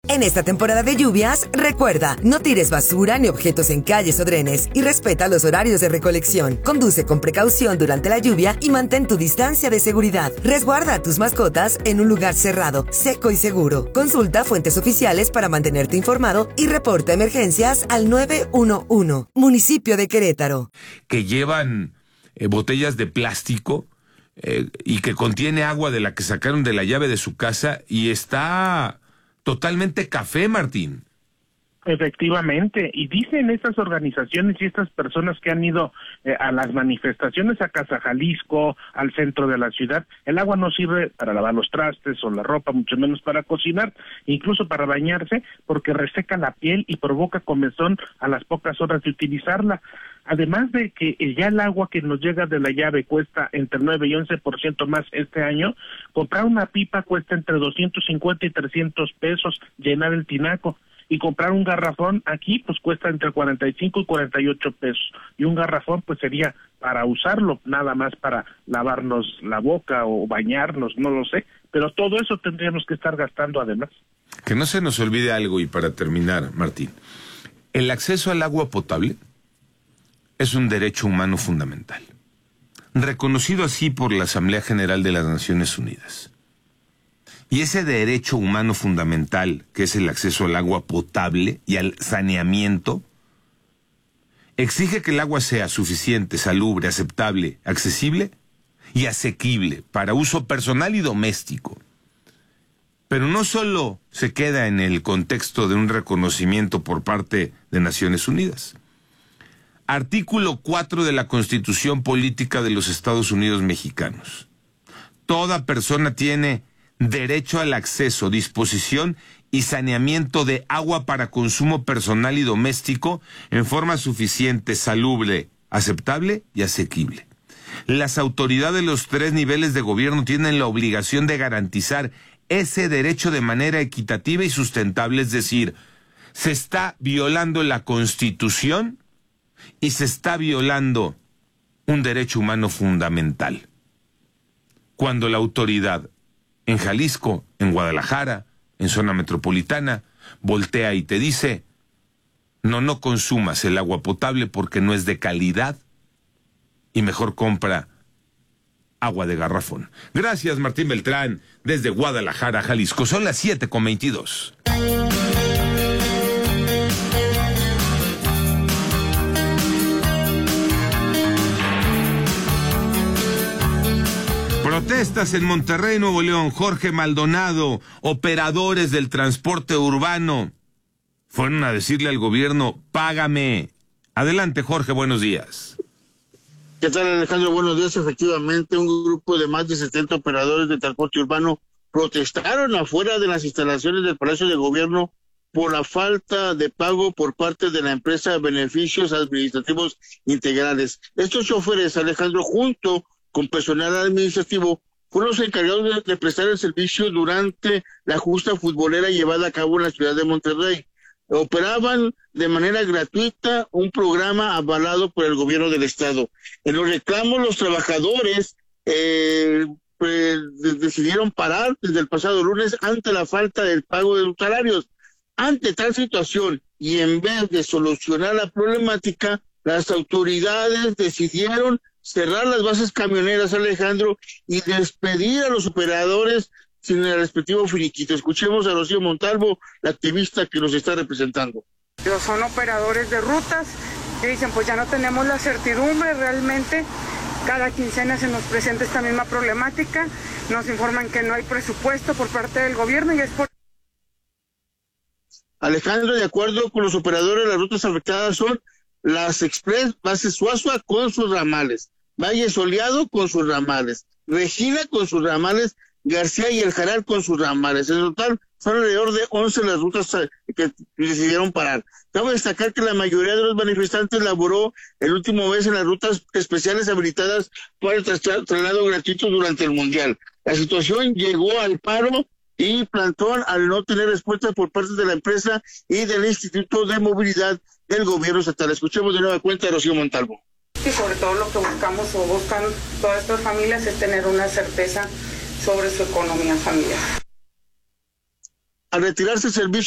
En esta temporada de lluvias, recuerda, no tires basura ni objetos en calles o drenes y respeta los horarios de recolección. Conduce con precaución durante la lluvia y mantén tu distancia de seguridad. Resguarda a tus mascotas en un lugar cerrado, seco y seguro. Consulta fuentes oficiales para mantenerte informado y reporta emergencias al 911. Municipio de Querétaro. Que llevan botellas de plástico y que contiene agua de la que sacaron de la llave de su casa y está totalmente café, Martín. Efectivamente, y dicen estas organizaciones y estas personas que han ido a las manifestaciones a Casa Jalisco, al centro de la ciudad, el agua no sirve para lavar los trastes o la ropa, mucho menos para cocinar, incluso para bañarse, porque reseca la piel y provoca comezón a las pocas horas de utilizarla. Además de que ya el agua que nos llega de la llave cuesta entre 9 y 11% más este año, comprar una pipa cuesta entre 250 y 300 pesos llenar el tinaco. Y comprar un garrafón aquí pues cuesta entre 45 y 48 pesos. Y un garrafón pues sería para usarlo, nada más para lavarnos la boca o bañarnos, no lo sé. Pero todo eso tendríamos que estar gastando además. Que no se nos olvide algo, y para terminar, Martín, el acceso al agua potable es un derecho humano fundamental, reconocido así por la Asamblea General de las Naciones Unidas. Y ese derecho humano fundamental, que es el acceso al agua potable y al saneamiento, exige que el agua sea suficiente, salubre, aceptable, accesible y asequible para uso personal y doméstico. Pero no solo se queda en el contexto de un reconocimiento por parte de Naciones Unidas. Artículo 4 de la Constitución Política de los Estados Unidos Mexicanos. Toda persona tiene derecho al acceso, disposición y saneamiento de agua para consumo personal y doméstico en forma suficiente, salubre, aceptable y asequible. Las autoridades de los 3 niveles de gobierno tienen la obligación de garantizar ese derecho de manera equitativa y sustentable, es decir, se está violando la Constitución y se está violando un derecho humano fundamental. Cuando la autoridad en Jalisco, en Guadalajara, en zona metropolitana, voltea y te dice, no consumas el agua potable porque no es de calidad y mejor compra agua de garrafón. Gracias, Martín Beltrán, desde Guadalajara, Jalisco. Son las 7:22. Protestas en Monterrey, Nuevo León. Jorge Maldonado, operadores del transporte urbano, fueron a decirle al gobierno, págame. Adelante, Jorge, buenos días. ¿Qué tal, Alejandro? Buenos días. Efectivamente, un grupo de más de 70 operadores de transporte urbano protestaron afuera de las instalaciones del Palacio de Gobierno por la falta de pago por parte de la empresa Beneficios Administrativos Integrales. Estos choferes, Alejandro, junto con personal administrativo, fueron los encargados de prestar el servicio durante la justa futbolera llevada a cabo en la ciudad de Monterrey. Operaban de manera gratuita un programa avalado por el gobierno del estado. En los reclamos, los trabajadores decidieron parar desde el pasado lunes ante la falta del pago de los salarios. Ante tal situación, y en vez de solucionar la problemática, las autoridades decidieron cerrar las bases camioneras, Alejandro, y despedir a los operadores sin el respectivo finiquito. Escuchemos a Rocío Montalvo, la activista que nos está representando. Son operadores de rutas que dicen, pues ya no tenemos la certidumbre realmente. Cada quincena se nos presenta esta misma problemática. Nos informan que no hay presupuesto por parte del gobierno y es por... Alejandro, de acuerdo con los operadores, las rutas afectadas son las Express Base Suazua con sus ramales, Valle Soleado con sus ramales, Regina con sus ramales, García y El Jaral con sus ramales. En total son alrededor de 11 las rutas que decidieron parar. Cabe destacar que la mayoría de los manifestantes laboró el último mes en las rutas especiales habilitadas para el traslado gratuito durante el Mundial. La situación llegó al paro y plantón al no tener respuesta por parte de la empresa y del Instituto de Movilidad del Gobierno Estatal. Escuchemos de nueva cuenta a Rocío Montalvo. Y sobre todo lo que buscamos o buscan todas estas familias es tener una certeza sobre su economía familiar. Al retirarse el servicio